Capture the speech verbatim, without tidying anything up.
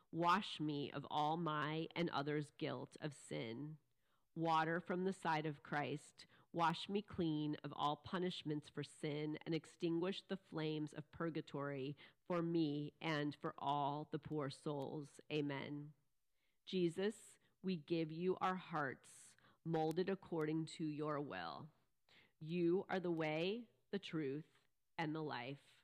Wash me of all my and others' guilt of sin. Water from the side of Christ, wash me clean of all punishments for sin and extinguish the flames of purgatory for me and for all the poor souls. Amen. Jesus, we give you our hearts, molded according to your will. You are the way, the truth, and the life.